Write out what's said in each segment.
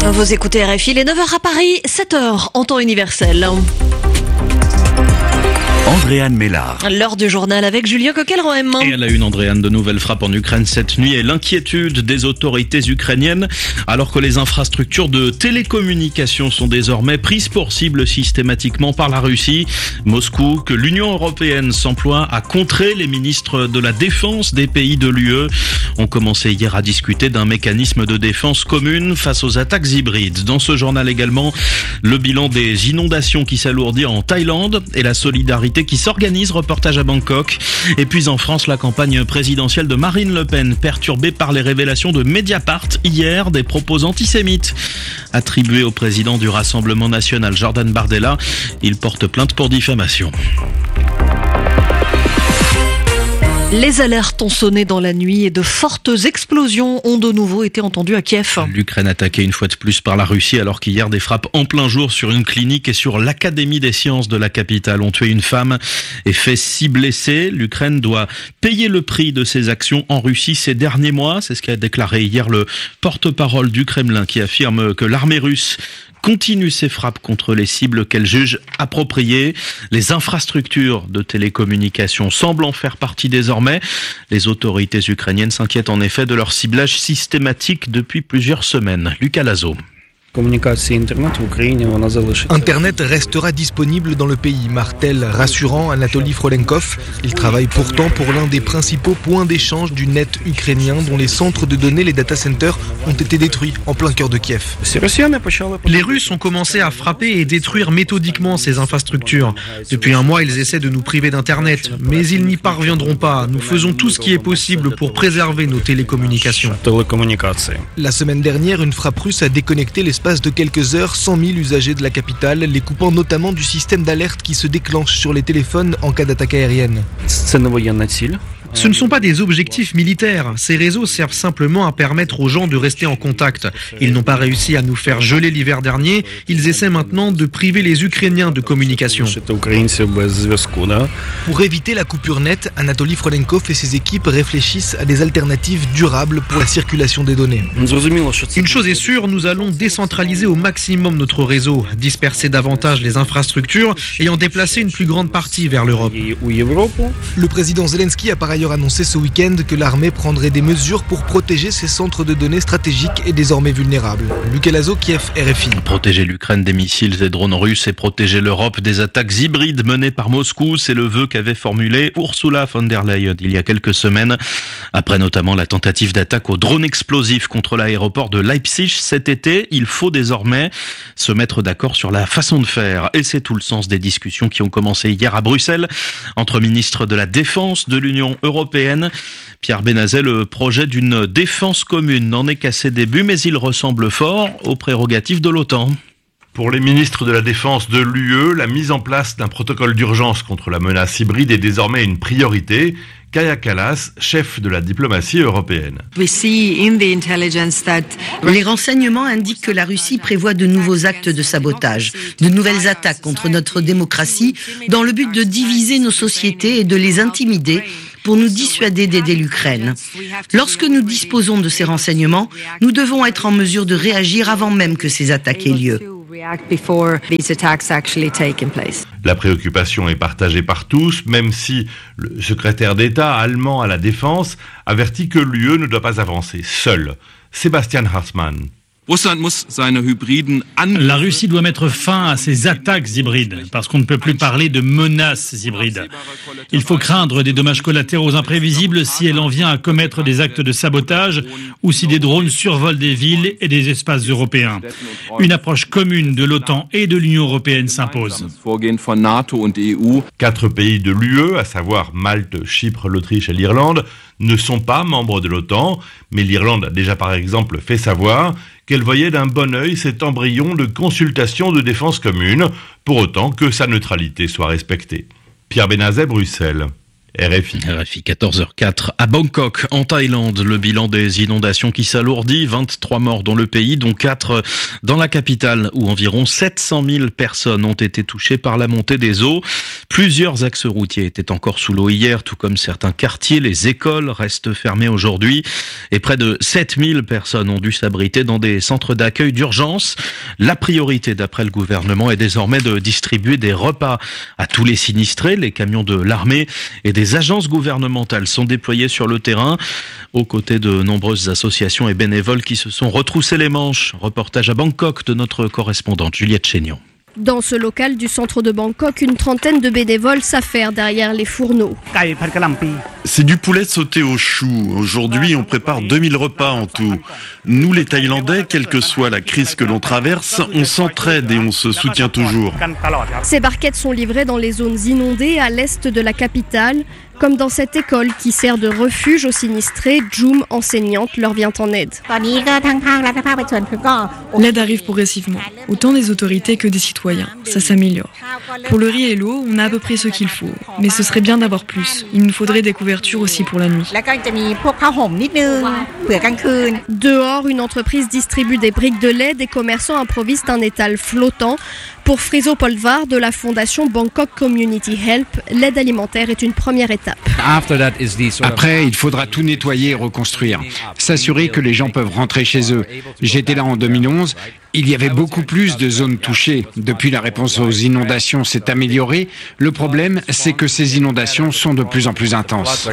Vous écoutez RFI, les 9h à Paris, 7h en temps universel. Andréane Mélard. L'heure du journal avec Julien Coquel-Rohem. Et à la une, Andréane, de nouvelles frappes en Ukraine cette nuit et l'inquiétude des autorités ukrainiennes alors que les infrastructures de télécommunications sont désormais prises pour cible systématiquement par la Russie. Moscou, que l'Union européenne s'emploie à contrer. Les ministres de la défense des pays de l'UE ont commencé hier à discuter d'un mécanisme de défense commune face aux attaques hybrides. Dans ce journal également, le bilan des inondations qui s'alourdit en Thaïlande et la solidarité qui s'organise, reportage à Bangkok. Et puis en France, la campagne présidentielle de Marine Le Pen, perturbée par les révélations de Mediapart hier des propos antisémites attribués au président du Rassemblement national, Jordan Bardella. Il porte plainte pour diffamation. Les alertes ont sonné dans la nuit et de fortes explosions ont de nouveau été entendues à Kiev. L'Ukraine attaquée une fois de plus par la Russie alors qu'hier des frappes en plein jour sur une clinique et sur l'Académie des sciences de la capitale ont tué une femme et fait 6 blessés. L'Ukraine doit payer le prix de ses actions en Russie ces derniers mois. C'est ce qu'a déclaré hier le porte-parole du Kremlin qui affirme que l'armée russe continue ses frappes contre les cibles qu'elle juge appropriées. Les infrastructures de télécommunications semblent en faire partie désormais. Les autorités ukrainiennes s'inquiètent en effet de leur ciblage systématique depuis plusieurs semaines. Lucas Lazo. Internet restera disponible dans le pays, martèle rassurant Anatoly Frolenkov. Il travaille pourtant pour l'un des principaux points d'échange du net ukrainien dont les centres de données, les data centers, ont été détruits en plein cœur de Kiev. Les Russes ont commencé à frapper et détruire méthodiquement ces infrastructures. Depuis un mois, ils essaient de nous priver d'Internet, mais ils n'y parviendront pas. Nous faisons tout ce qui est possible pour préserver nos télécommunications. La semaine dernière, une frappe russe a déconnecté l'espace de quelques heures 100 000 usagers de la capitale, les coupant notamment du système d'alerte qui se déclenche sur les téléphones en cas d'attaque aérienne. Ce ne sont pas des objectifs militaires. Ces réseaux servent simplement à permettre aux gens de rester en contact. Ils n'ont pas réussi à nous faire geler l'hiver dernier. Ils essaient maintenant de priver les Ukrainiens de communication. Pour éviter la coupure nette, Anatoly Frolenkov et ses équipes réfléchissent à des alternatives durables pour la circulation des données. Une chose est sûre, nous allons décentraliser au maximum notre réseau, disperser davantage les infrastructures et en déplacer une plus grande partie vers l'Europe. Le président Zelensky a par ailleurs annoncé ce week-end que l'armée prendrait des mesures pour protéger ses centres de données stratégiques et désormais vulnérables. Lucas Lazo, Kiev, RFI. Protéger l'Ukraine des missiles et drones russes et protéger l'Europe des attaques hybrides menées par Moscou, c'est le vœu qu'avait formulé Ursula von der Leyen il y a quelques semaines, après notamment la tentative d'attaque au drone explosif contre l'aéroport de Leipzig cet été. Il faut désormais se mettre d'accord sur la façon de faire. Et c'est tout le sens des discussions qui ont commencé hier à Bruxelles entre ministres de la Défense de l'Union européenne. Pierre Benazet, le projet d'une défense commune n'en est qu'à ses débuts, mais il ressemble fort aux prérogatives de l'OTAN. Pour les ministres de la Défense de l'UE, la mise en place d'un protocole d'urgence contre la menace hybride est désormais une priorité. Kaja Kallas, chef de la diplomatie européenne. Les renseignements indiquent que la Russie prévoit de nouveaux actes de sabotage, de nouvelles attaques contre notre démocratie, dans le but de diviser nos sociétés et de les intimider pour nous dissuader d'aider l'Ukraine. Lorsque nous disposons de ces renseignements, nous devons être en mesure de réagir avant même que ces attaques aient lieu. La préoccupation est partagée par tous, même si le secrétaire d'État allemand à la Défense avertit que l'UE ne doit pas avancer seule. Sébastien Hartmann. La Russie doit mettre fin à ses attaques hybrides, parce qu'on ne peut plus parler de menaces hybrides. Il faut craindre des dommages collatéraux imprévisibles si elle en vient à commettre des actes de sabotage ou si des drones survolent des villes et des espaces européens. Une approche commune de l'OTAN et de l'Union européenne s'impose. 4 pays de l'UE, à savoir Malte, Chypre, l'Autriche et l'Irlande, ne sont pas membres de l'OTAN, mais l'Irlande a déjà par exemple fait savoir qu'elle voyait d'un bon œil cet embryon de consultation de défense commune, pour autant que sa neutralité soit respectée. Pierre Benazet, Bruxelles. RFI 14h04 à Bangkok, en Thaïlande. Le bilan des inondations qui s'alourdit, 23 morts dans le pays, dont 4 dans la capitale, où environ 700 000 personnes ont été touchées par la montée des eaux. Plusieurs axes routiers étaient encore sous l'eau hier, tout comme certains quartiers. Les écoles restent fermées aujourd'hui et près de 7000 personnes ont dû s'abriter dans des centres d'accueil d'urgence. La priorité, d'après le gouvernement, est désormais de distribuer des repas à tous les sinistrés. Les camions de l'armée et des agences gouvernementales sont déployées sur le terrain, aux côtés de nombreuses associations et bénévoles qui se sont retroussés les manches. Reportage à Bangkok de notre correspondante Juliette Chénion. Dans ce local du centre de Bangkok, une trentaine de bénévoles s'affairent derrière les fourneaux. C'est du poulet sauté au chou. Aujourd'hui, on prépare 2000 repas en tout. Nous, les Thaïlandais, quelle que soit la crise que l'on traverse, on s'entraide et on se soutient toujours. Ces barquettes sont livrées dans les zones inondées à l'est de la capitale, comme dans cette école qui sert de refuge aux sinistrés. Jum, enseignante, leur vient en aide. L'aide arrive progressivement, autant des autorités que des citoyens. Ça s'améliore. Pour le riz et l'eau, on a à peu près ce qu'il faut. Mais ce serait bien d'avoir plus. Il nous faudrait des couvertures aussi pour la nuit. Dehors, une entreprise distribue des briques de lait. Des commerçants improvisent un étal flottant. Pour Friso Polvar de la fondation Bangkok Community Help, l'aide alimentaire est une première étape. Après, il faudra tout nettoyer et reconstruire. S'assurer que les gens peuvent rentrer chez eux. J'étais là en 2011. Il y avait beaucoup plus de zones touchées. Depuis, la réponse aux inondations s'est améliorée. Le problème, c'est que ces inondations sont de plus en plus intenses.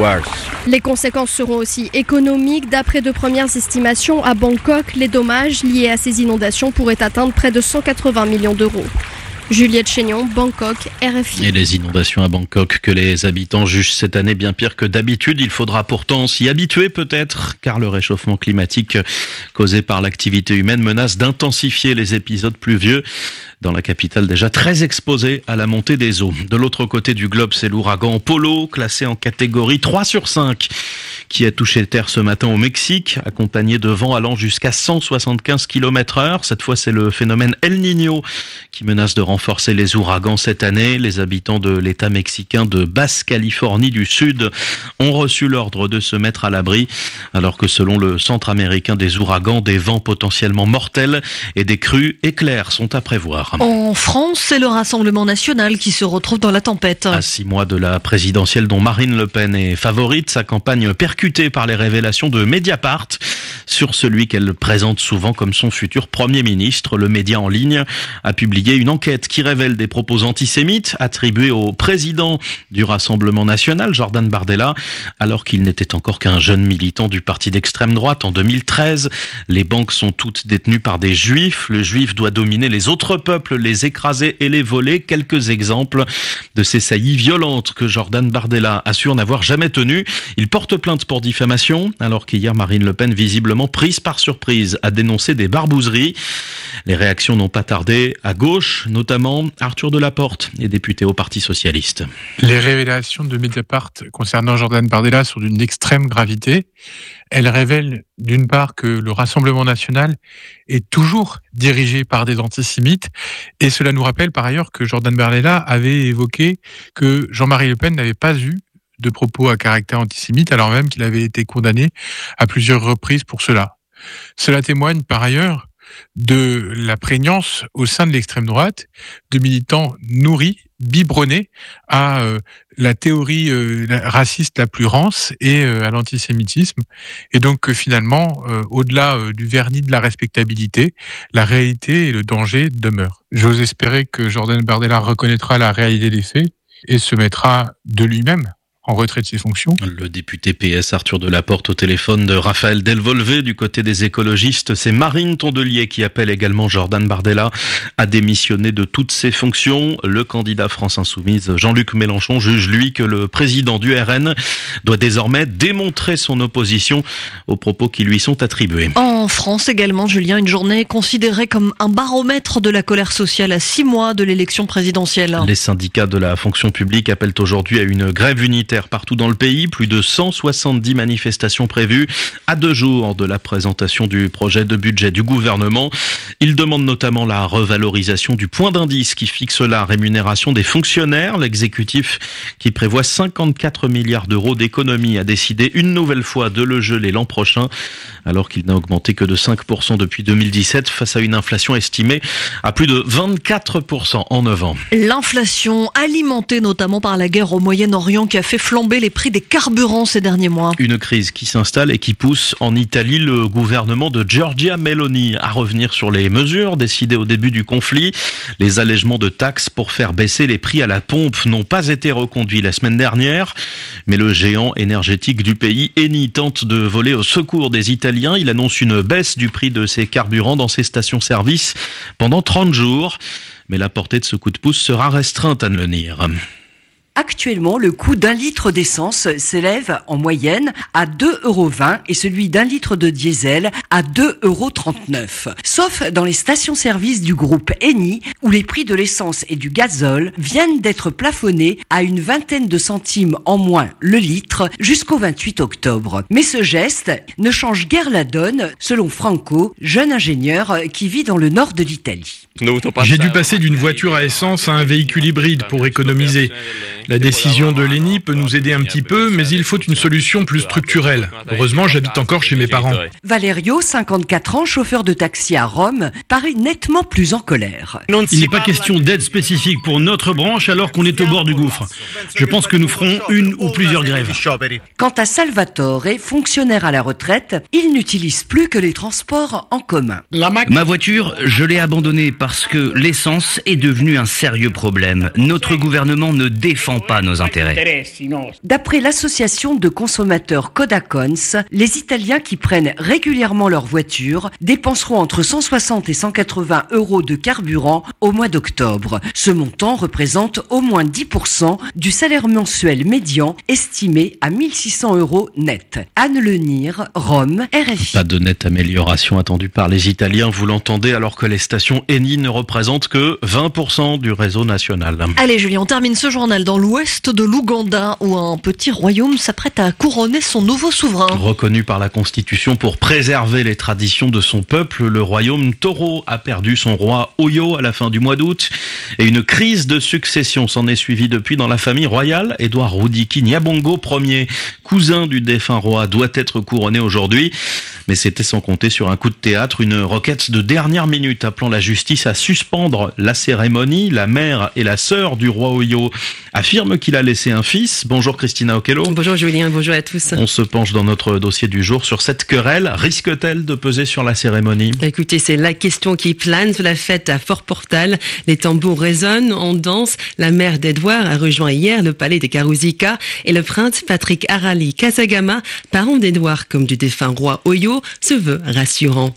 Les conséquences seront aussi économiques. D'après de premières estimations, à Bangkok, les dommages liés à ces inondations pourraient atteindre près de 180 millions d'euros. Juliette Chénion, Bangkok, RFI. Et les inondations à Bangkok que les habitants jugent cette année bien pire que d'habitude. Il faudra pourtant s'y habituer peut-être, car le réchauffement climatique causé par l'activité humaine menace d'intensifier les épisodes pluvieux dans la capitale déjà très exposée à la montée des eaux. De l'autre côté du globe, c'est l'ouragan Polo, classé en catégorie 3/5, qui a touché terre ce matin au Mexique, accompagné de vents allant jusqu'à 175 km/h. Cette fois, c'est le phénomène El Niño qui menace de renforcer les ouragans cette année. Les habitants de l'État mexicain de Basse-Californie du Sud ont reçu l'ordre de se mettre à l'abri, alors que selon le Centre américain des ouragans, des vents potentiellement mortels et des crues éclairs sont à prévoir. En France, c'est le Rassemblement national qui se retrouve dans la tempête. À 6 mois de la présidentielle dont Marine Le Pen est favorite, sa campagne percutée par les révélations de Mediapart sur celui qu'elle présente souvent comme son futur Premier ministre. Le média en ligne a publié une enquête qui révèle des propos antisémites attribués au président du Rassemblement national, Jordan Bardella, alors qu'il n'était encore qu'un jeune militant du parti d'extrême droite en 2013. Les banques sont toutes détenues par des juifs. Le juif doit dominer les autres peuples, les écraser et les voler. Quelques exemples de ces saillies violentes que Jordan Bardella assure n'avoir jamais tenues. Il porte plainte pour diffamation, alors qu'hier Marine Le Pen, visiblement prise par surprise, a dénoncé des barbouzeries. Les réactions n'ont pas tardé à gauche, notamment Arthur Delaporte est député au Parti socialiste. Les révélations de Mediapart concernant Jordan Bardella sont d'une extrême gravité. Elles révèlent d'une part que le Rassemblement national est toujours dirigé par des antisémites, et cela nous rappelle par ailleurs que Jordan Bardella avait évoqué que Jean-Marie Le Pen n'avait pas eu de propos à caractère antisémite, alors même qu'il avait été condamné à plusieurs reprises pour cela. Cela témoigne par ailleurs de la prégnance au sein de l'extrême droite de militants nourris, biberonnés à la théorie raciste la plus rance et à l'antisémitisme. Et donc finalement, au-delà du vernis de la respectabilité, la réalité et le danger demeurent. J'ose espérer que Jordan Bardella reconnaîtra la réalité des faits et se mettra de lui-même en retrait de ses fonctions. Le député PS Arthur Delaporte au téléphone de Raphaël Delvolvé du côté des écologistes. C'est Marine Tondelier qui appelle également Jordan Bardella à démissionner de toutes ses fonctions. Le candidat France Insoumise Jean-Luc Mélenchon juge lui que le président du RN doit désormais démontrer son opposition aux propos qui lui sont attribués. En France également, Julien, une journée considérée comme un baromètre de la colère sociale à 6 mois de l'élection présidentielle. Les syndicats de la fonction publique appellent aujourd'hui à une grève unitaire militaires partout dans le pays. Plus de 170 manifestations prévues à 2 jours de la présentation du projet de budget du gouvernement. Il demande notamment la revalorisation du point d'indice qui fixe la rémunération des fonctionnaires. L'exécutif, qui prévoit 54 milliards d'euros d'économies, a décidé une nouvelle fois de le geler l'an prochain, alors qu'il n'a augmenté que de 5% depuis 2017 face à une inflation estimée à plus de 24% en 9 ans. L'inflation alimentée notamment par la guerre au Moyen-Orient qui a fait flamber les prix des carburants ces derniers mois. Une crise qui s'installe et qui pousse en Italie le gouvernement de Giorgia Meloni à revenir sur les mesures décidées au début du conflit. Les allègements de taxes pour faire baisser les prix à la pompe n'ont pas été reconduits la semaine dernière, mais le géant énergétique du pays, Eni, tente de voler au secours des Italiens. Il annonce une baisse du prix de ses carburants dans ses stations-service pendant 30 jours. Mais la portée de ce coup de pouce sera restreinte, Anne Lenir. Actuellement, le coût d'un litre d'essence s'élève en moyenne à 2,20 € et celui d'un litre de diesel à 2,39 €. Sauf dans les stations-service du groupe Eni, où les prix de l'essence et du gazole viennent d'être plafonnés à une vingtaine de centimes en moins le litre jusqu'au 28 octobre. Mais ce geste ne change guère la donne, selon Franco, jeune ingénieur qui vit dans le nord de l'Italie. J'ai dû passer d'une voiture à essence à un véhicule hybride pour économiser. La décision de l'Eni peut nous aider un petit peu, mais il faut une solution plus structurelle. Heureusement, j'habite encore chez mes parents. Valerio, 54 ans, chauffeur de taxi à Rome, paraît nettement plus en colère. Il n'est pas question d'aide spécifique pour notre branche alors qu'on est au bord du gouffre. Je pense que nous ferons une ou plusieurs grèves. Quant à Salvatore, fonctionnaire à la retraite, il n'utilise plus que les transports en commun. Ma voiture, je l'ai abandonnée parce que l'essence est devenue un sérieux problème. Notre gouvernement ne défend pas nos intérêts. D'après l'association de consommateurs Codacons, les Italiens qui prennent régulièrement leur voiture dépenseront entre 160 et 180 € de carburant au mois d'octobre. Ce montant représente au moins 10% du salaire mensuel médian, estimé à 1 600 € net. Anne Lenir, Rome, RFI. Pas de nette amélioration attendue par les Italiens, vous l'entendez, alors que les stations Eni ne représentent que 20% du réseau national. Allez Julien, on termine ce journal dans l'ouest de l'Ouganda, où un petit royaume s'apprête à couronner son nouveau souverain. Reconnu par la Constitution pour préserver les traditions de son peuple, le royaume Toro a perdu son roi Oyo à la fin du mois d'août. Et une crise de succession s'en est suivie depuis dans la famille royale. Édouard Rudiki Nyabongo, premier cousin du défunt roi, doit être couronné aujourd'hui. Mais c'était sans compter sur un coup de théâtre, une requête de dernière minute appelant la justice à suspendre la cérémonie. La mère et la sœur du roi Oyo affirment qu'il a laissé un fils. Bonjour Christina Okello. Bonjour Julien, bonjour à tous. On se penche dans notre dossier du jour sur cette querelle. Risque-t-elle de peser sur la cérémonie ? Écoutez, c'est la question qui plane sur la fête à Fort-Portal. Les tambours résonnent, on danse. La mère d'Edouard a rejoint hier le palais de Karuzika et le prince Patrick Harali Kasagama, parent d'Edouard comme du défunt roi Oyo, se veut rassurant.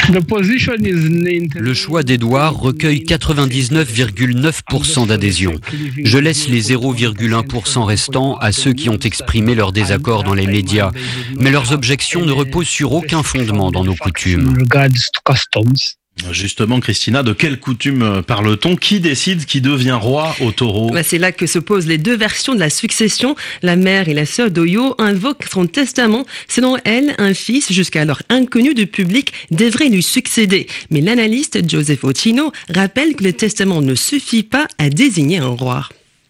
Le choix d'Edouard recueille 99,9% d'adhésion. Je laisse les 0,1% restants à ceux qui ont exprimé leur désaccord dans les médias. Mais leurs objections ne reposent sur aucun fondement dans nos coutumes. Justement, Christina, de quelle coutume parle-t-on ? Qui décide qui devient roi au Taureau ? C'est là que se posent les deux versions de la succession. La mère et la sœur d'Oyo invoquent son testament. Selon elle, un fils, jusqu'alors inconnu du public, devrait lui succéder. Mais l'analyste Joseph Ochino rappelle que le testament ne suffit pas à désigner un roi.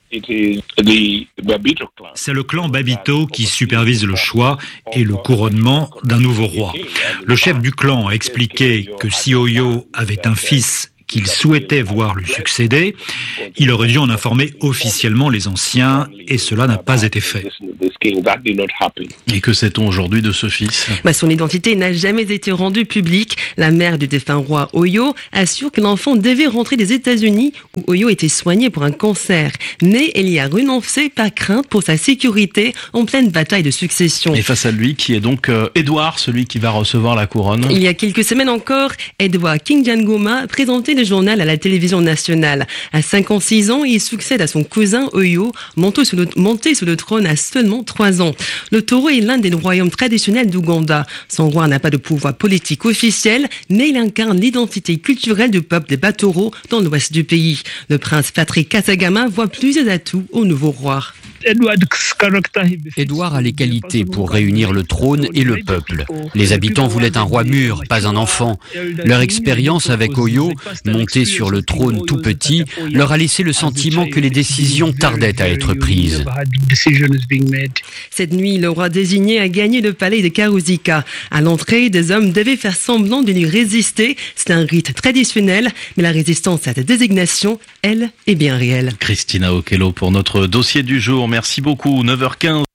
C'est le clan Babito qui supervise le choix et le couronnement d'un nouveau roi. Le chef du clan a expliqué que si Oyo avait un fils qu'il souhaitait voir lui succéder, il aurait dû en informer officiellement les anciens, et cela n'a pas été fait. Et que sait-on aujourd'hui de ce fils ? Son identité n'a jamais été rendue publique. La mère du défunt roi Oyo assure que l'enfant devait rentrer des États-Unis où Oyo était soigné pour un cancer. Mais elle y a renoncé par crainte pour sa sécurité en pleine bataille de succession. Et face à lui, qui est donc Édouard, celui qui va recevoir la couronne ? Il y a quelques semaines encore, Edouard Kingjangoma présentait le journal à la télévision nationale. À 56 ans, il succède à son cousin Oyo, monté sur le trône à seulement 3 ans. Le Taureau est l'un des royaumes traditionnels d'Ouganda. Son roi n'a pas de pouvoir politique officiel, mais il incarne l'identité culturelle du peuple des Batoro dans l'ouest du pays. Le prince Patrick Kasagama voit plusieurs atouts au nouveau roi. Édouard a les qualités pour réunir le trône et le peuple. Les habitants voulaient un roi mûr, pas un enfant. Leur expérience avec Oyo, monté sur le trône tout petit, leur a laissé le sentiment que les décisions tardaient à être prises. Cette nuit, le roi désigné a gagné le palais de Karouzika. À l'entrée, des hommes devaient faire semblant de lui résister. C'est un rite traditionnel, mais la résistance à cette désignation, elle, est bien réelle. Christina Okello pour notre dossier du jour. Merci beaucoup. 9h15.